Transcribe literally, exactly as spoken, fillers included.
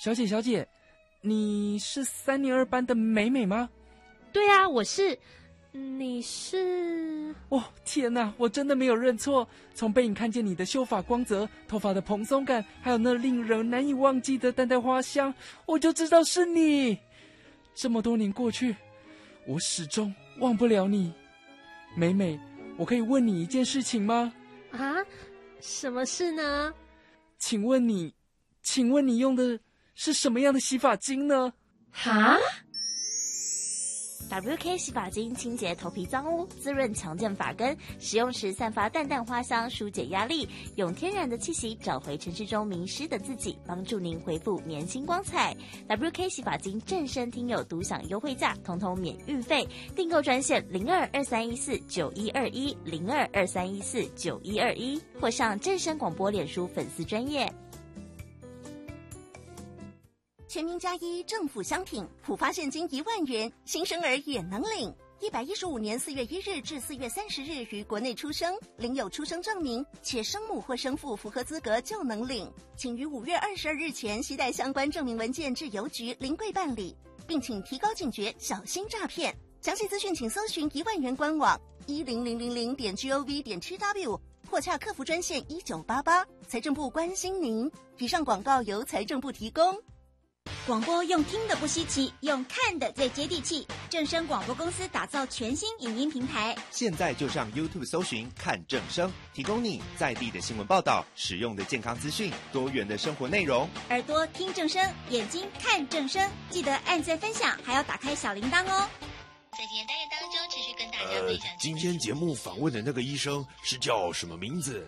小姐，小姐，你是三年二班的美美吗？ 对啊，我是。你是？ 哦，天哪，我真的没有认错。从背影看见你的秀发光泽、头发的蓬松感，还有那令人难以忘记的淡淡花香，我就知道是你。这么多年过去，我始终忘不了你。美美，我可以问你一件事情吗？ 啊，什么事呢？ 请问你，请问你用的是什么样的洗发精呢？ 哈 ？W K 洗发精清洁头皮脏污，滋润强健发根，使用时散发淡淡花香，疏解压力，用天然的气息找回城市中迷失的自己，帮助您恢复年轻光彩。W K 洗发精正身听友独享优惠价，统统免运费，订购专线零二二三一四九一二一零二二三一四九一二一，或上正声广播脸书粉丝专页。 全民加一政府相挺，普发现金一万元，新生儿也能领。一百一十五年四月一日至四月三十日于国内出生，领有出生证明，且生母或生父符合资格就能领。请于五月二十二日前携带相关证明文件至邮局临柜办理，并请提高警觉，小心诈骗。详细资讯请搜寻一万元官网一零零零零点 gov 点 tw 或洽客服专线一九八八。财政部关心您。以上广告由财政部提供。 广播用听的不稀奇，用看的最接地气。正声广播公司打造全新影音平台， 现在就上 YouTube 搜寻看正声，提供你在地的新闻报道、实用的健康资讯、多元的生活内容。 耳朵听正声，眼睛看正声，记得按赞分享，还要打开小铃铛哦。 在今天单元当中，持续跟大家分享。 呃，今天节目访问的那个医生是叫什么名字？